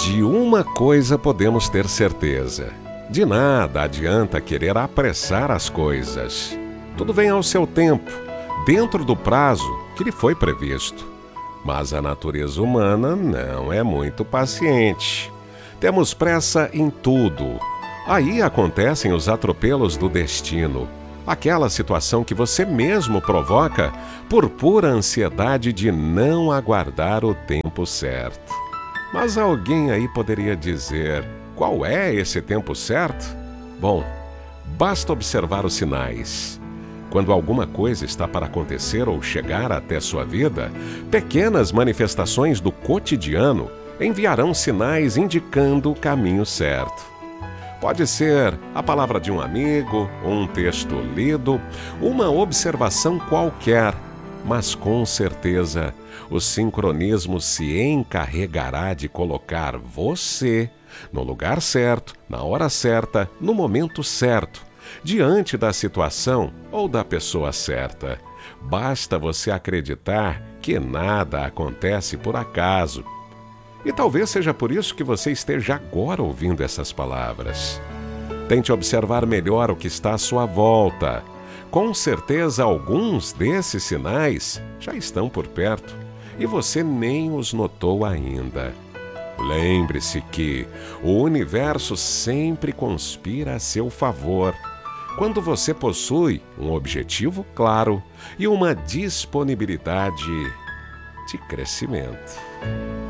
De uma coisa podemos ter certeza: de nada adianta querer apressar as coisas. Tudo vem ao seu tempo, dentro do prazo que lhe foi previsto. Mas a natureza humana não é muito paciente. Temos pressa em tudo. Aí acontecem os atropelos do destino. Aquela situação que você mesmo provoca por pura ansiedade de não aguardar o tempo certo. Mas alguém aí poderia dizer: qual é esse tempo certo? Bom, basta observar os sinais. Quando alguma coisa está para acontecer ou chegar até sua vida, pequenas manifestações do cotidiano enviarão sinais indicando o caminho certo. Pode ser a palavra de um amigo, um texto lido, uma observação qualquer, mas com certeza o sincronismo se encarregará de colocar você no lugar certo, na hora certa, no momento certo, diante da situação ou da pessoa certa. Basta você acreditar que nada acontece por acaso. E talvez seja por isso que você esteja agora ouvindo essas palavras. Tente observar melhor o que está à sua volta. Com certeza, alguns desses sinais já estão por perto e você nem os notou ainda. Lembre-se que o universo sempre conspira a seu favor quando você possui um objetivo claro e uma disponibilidade de crescimento.